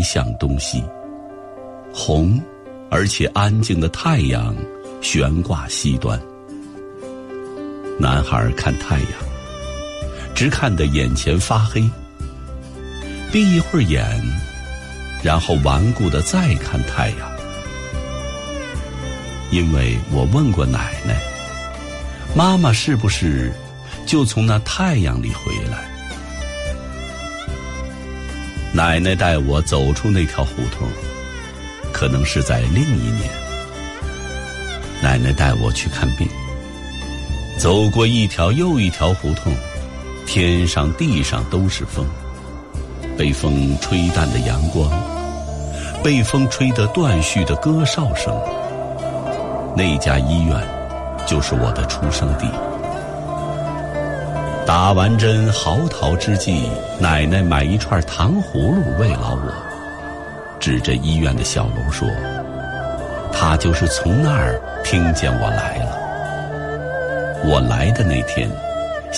向东西，红而且安静的太阳悬挂西端。男孩看太阳，只看得眼前发黑，闭一会儿眼，然后顽固地再看太阳。因为我问过奶奶，妈妈是不是就从那太阳里回来？奶奶带我走出那条胡同，可能是在另一年。奶奶带我去看病，走过一条又一条胡同，天上地上都是风，被风吹淡的阳光，被风吹得断续的歌哨声。那家医院就是我的出生地。打完针嚎啕之际，奶奶买一串糖葫芦慰劳我，指着医院的小楼说，她就是从那儿听见我来了。我来的那天